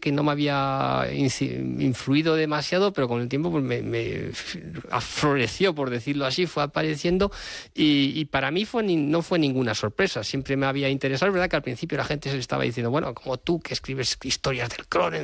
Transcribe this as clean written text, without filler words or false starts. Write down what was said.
que no me había influido demasiado, pero con el tiempo pues me afloreció, por decirlo así, fue apareciendo y para mí no fue ninguna sorpresa, siempre me había interesado. Es verdad que al principio la gente se estaba diciendo, bueno, como tú que escribes historias del Cronenberg,